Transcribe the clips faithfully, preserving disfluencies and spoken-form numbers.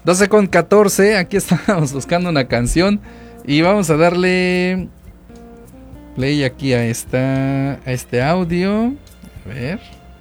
doce con catorce, aquí estamos buscando una canción y vamos a darle play aquí a esta a este audio. A ver.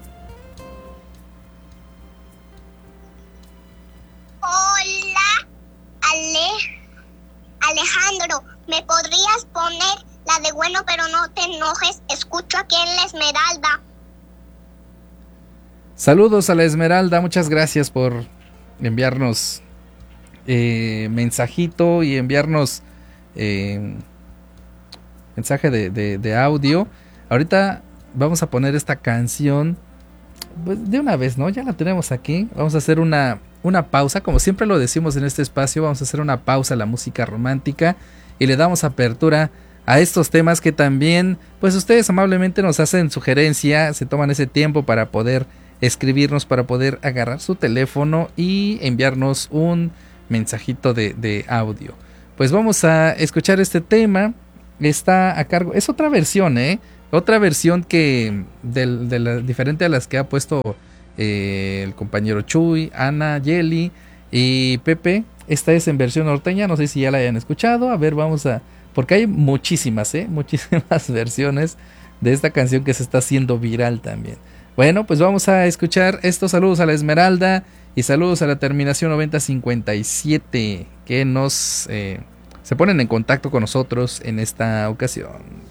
Hola, Ale, Alejandro, ¿me podrías poner la de bueno pero no te enojes? Escucho aquí en La Esmeralda. Saludos a La Esmeralda, muchas gracias por enviarnos eh, mensajito y enviarnos eh, mensaje de, de, de audio. Ahorita vamos a poner esta canción pues, de una vez, ¿no? Ya la tenemos aquí. Vamos a hacer una, una pausa, como siempre lo decimos en este espacio, vamos a hacer una pausa a la música romántica y le damos apertura a estos temas que también, pues ustedes amablemente nos hacen sugerencia, se toman ese tiempo para poder escribirnos, para poder agarrar su teléfono y enviarnos un mensajito de, de audio. Pues vamos a escuchar este tema. Está a cargo, es otra versión, ¿eh? Otra versión que de, de la, diferente a las que ha puesto eh, el compañero Chuy, Ana, Yeli y Pepe. Esta es en versión norteña, no sé si ya la hayan escuchado. A ver, vamos a... porque hay muchísimas, ¿eh? Muchísimas versiones de esta canción que se está haciendo viral también. Bueno, pues vamos a escuchar estos saludos a La Esmeralda y saludos a la terminación noventa cincuenta y siete que nos eh, se ponen en contacto con nosotros en esta ocasión.